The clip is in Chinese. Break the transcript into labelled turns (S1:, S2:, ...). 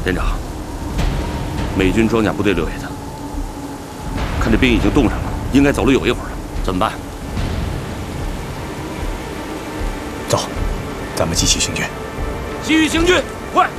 S1: 连长，美军装甲部队6月的，看这兵已经冻上了，应该走了有一会儿了，怎么办？
S2: 走，咱们继续行军。
S1: 继续行军，快！